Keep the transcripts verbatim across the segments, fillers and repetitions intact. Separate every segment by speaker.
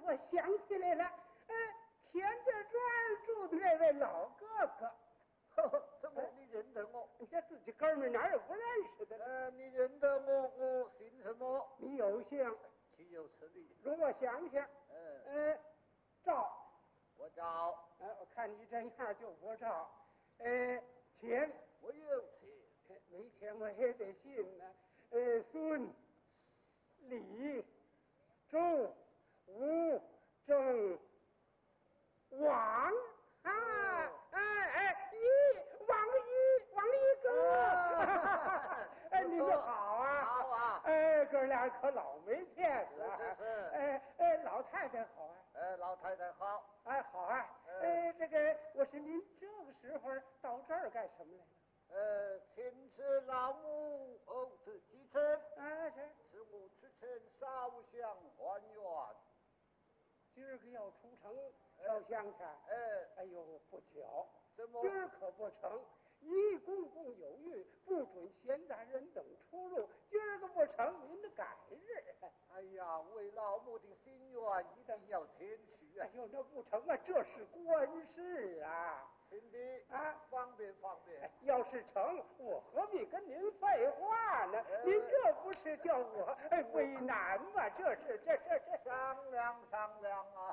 Speaker 1: 我想起来了，呃，田家庄住的那位老哥哥。
Speaker 2: 怎么你认得我？
Speaker 1: 这自己哥们哪有不认识的？
Speaker 2: 呃，你认得我？我姓什么？
Speaker 1: 你有姓？
Speaker 2: 岂有此理！
Speaker 1: 容我想想。
Speaker 2: 嗯。
Speaker 1: 呃，赵。
Speaker 2: 我赵。
Speaker 1: 呃，我看你这样就不赵。呃，钱。
Speaker 2: 我有钱。
Speaker 1: 没钱我也得信呢。呃，孙、李、周、吴、郑、王。啊，哎哎，一王一王一哥，哎，你们好啊，
Speaker 2: 好啊，
Speaker 1: 哎，哥俩可老没见识啊，
Speaker 2: 是是，
Speaker 1: 哎哎，老太太好啊，
Speaker 2: 哎，老太太好，
Speaker 1: 哎好啊，哎，这个我说您这个时候到这儿干什么来了？
Speaker 2: 呃，请辞老母儿子继承，
Speaker 1: 啊是，
Speaker 2: 此母之臣烧香还愿。
Speaker 1: 今儿个要出城烧香去，
Speaker 2: 哎，
Speaker 1: 哎呦不巧，
Speaker 2: 怎么？
Speaker 1: 今儿可不成，一公公有谕，不准闲杂人等出入。今儿个不成，您得改日。
Speaker 2: 哎呀，为老母的心愿，一定要前去啊！
Speaker 1: 哎呦，那不成啊，这是官事啊！
Speaker 2: 兄弟
Speaker 1: 啊，
Speaker 2: 方便方便。
Speaker 1: 哎、要是成，我何必跟您废话呢？呃、您这不是叫我哎为难吗？这是这这这
Speaker 2: 商量商量啊！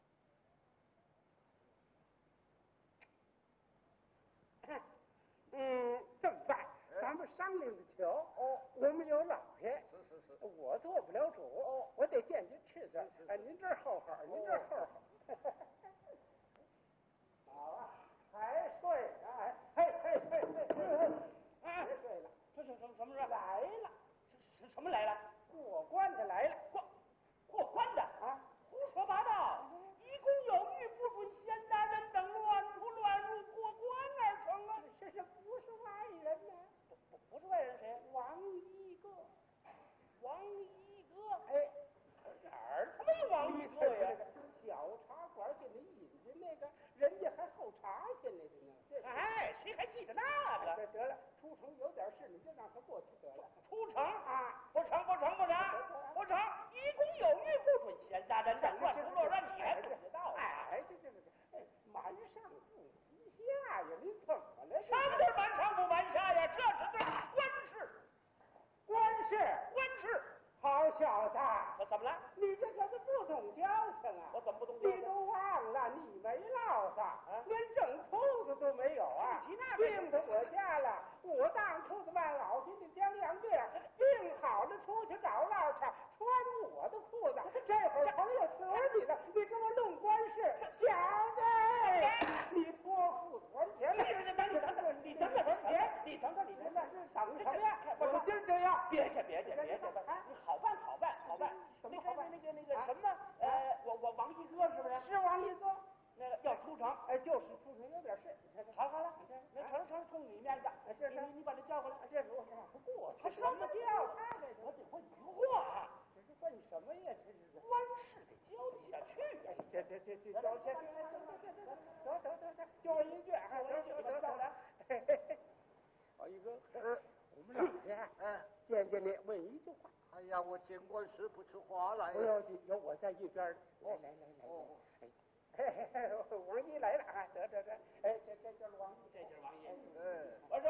Speaker 1: 嗯，这么办？咱们商量着瞧。
Speaker 2: 哦，
Speaker 1: 我们有老爷，
Speaker 2: 是是是，
Speaker 1: 我做不了主。哦，我得见您赤子。哎，您这儿厚好，您这儿厚好。好啊，还睡呢？哎，嘿嘿嘿嘿嘿，哎，别睡了。
Speaker 3: 这是什么什么事？
Speaker 1: 来了，
Speaker 3: 什什么来了？
Speaker 1: 过关的来了，
Speaker 3: 过过关的
Speaker 1: 啊！
Speaker 3: 胡说八道！一公有谕，不准闲杂人等乱出乱入，过关而成啊！
Speaker 1: 这是不是外人呢？
Speaker 3: 不不不是外人，谁？
Speaker 1: 王一哥，
Speaker 3: 王一哥。
Speaker 1: 哎，
Speaker 3: 哪儿他妈有王一哥呀？
Speaker 1: 小茶馆给那引进那个，人家还后茶进来的呢。
Speaker 3: 哎，谁还记得那个？
Speaker 1: 这得了，出城有点事，你就让他过去得了。
Speaker 3: 出城
Speaker 1: 啊，
Speaker 3: 不成不成不成不成！一公有谕，不准闲杂人等乱出乱入，你还不知道？
Speaker 1: 哎，这这这，哎，满上不提下呀！你怎么了？
Speaker 3: 什么叫满上不满下呀？这是对官事，
Speaker 1: 官事
Speaker 3: 官事。
Speaker 1: 好小子，
Speaker 3: 我怎么了？
Speaker 1: 你这可是不懂交情啊！
Speaker 3: 我怎么不懂交情？
Speaker 1: 你都忘了，你没落子，啊、连整裤子都没有啊！病到我家了，我当初子万老给你将养病，病好了出去找落去，穿我的裤子。这会儿朋友死你了，你跟我弄官事，小子，你托付还钱了！
Speaker 3: 你等你等等，你等等别，你等等你等等，
Speaker 1: 等什么呀？我今儿就要，
Speaker 3: 别介别介别介，你好办好办好办，
Speaker 1: 什么好办？
Speaker 3: 那个那个什么呃，我我王一哥是不是？
Speaker 1: 是王一哥。
Speaker 3: 那个要出城，
Speaker 1: 哎，就是出城有点事。
Speaker 3: 好好了，那成成冲你面子，
Speaker 1: 这
Speaker 3: 你你把他叫过来，
Speaker 1: 这是我让他过去。
Speaker 3: 他什么叫他这？我得问句话，
Speaker 1: 这是问什么呀？这是
Speaker 3: 官事得交得下去呀！
Speaker 1: 这这这这交下去，走走走走，就我一句，哈，走走走走来。王一哥，我们俩去，
Speaker 2: 嗯，
Speaker 1: 见见你，问一句话。
Speaker 2: 哎呀，我见官事不出话来。
Speaker 1: 不要紧，有我在一边。来来来来，哦，哎。嘿嘿嘿，王一来了啊！得得得，哎，这这就是王一，
Speaker 3: 这就是王一。
Speaker 2: 嗯，
Speaker 3: 我说。